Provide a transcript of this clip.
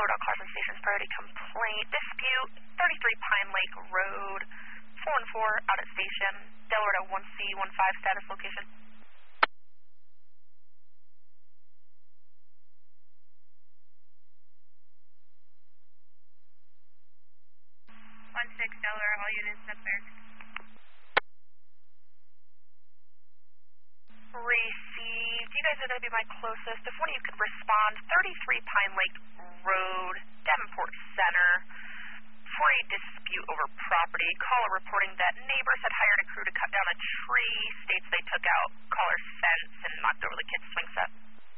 Cars and Stations Priority Complaint. Dispute 33 Pine Lake Road, 414 out at station. Delaware 1C15 status location. 16 Delaware, all units up there. Received. You guys are going to be my closest. If one of you could respond, 33 Pine Lake Road, Davenport Center, for a dispute over property. Caller reporting that neighbors had hired a crew to cut down a tree. States they took out caller's fence and knocked over the kid's swing set.